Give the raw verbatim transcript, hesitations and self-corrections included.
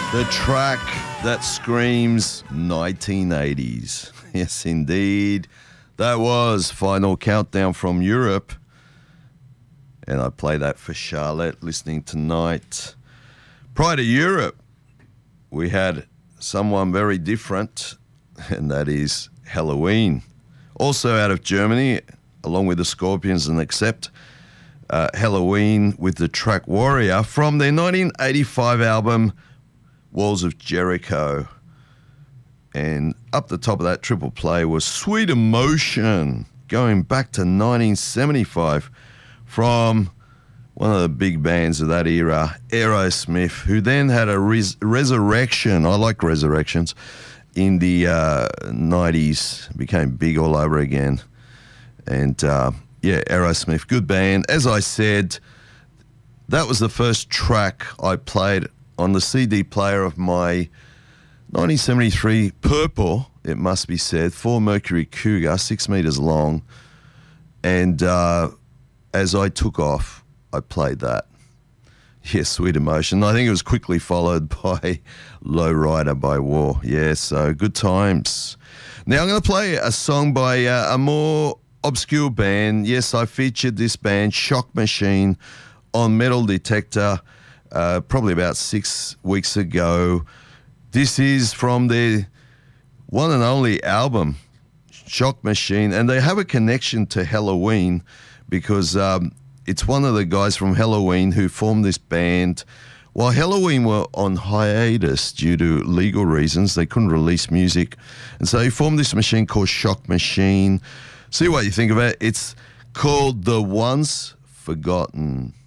The track that screams nineteen eighties. Yes, indeed. That was Final Countdown from Europe. And I play that for Charlotte listening tonight. Prior to Europe, we had someone very different, and that is Helloween. Also out of Germany, along with the Scorpions and Accept. Uh, Helloween with the track Warrior from their nineteen eighty-five album Walls of Jericho. And up the top of that triple play was Sweet Emotion, going back to nineteen seventy-five from one of the big bands of that era, Aerosmith, who then had a res- resurrection. I like resurrections. In the uh, nineties, became big all over again. And uh, yeah, Aerosmith, good band. As I said, that was the first track I played on the C D player of my nineteen seventy-three Purple, it must be said, four Mercury Cougar, six meters long. And uh, as I took off, I played that. Yes, Sweet Emotion. I think it was quickly followed by Lowrider by War. Yeah, so good times. Now I'm going to play a song by uh, a more obscure band. Yes, I featured this band, Shock Machine, on Metal Detector uh, probably about six weeks ago. This is from their one and only album, Shock Machine, and they have a connection to Helloween because um, it's one of the guys from Helloween who formed this band. While Helloween were on hiatus due to legal reasons, they couldn't release music, and so he formed this machine called Shock Machine. See what you think of it. It's called The Once Forgotten.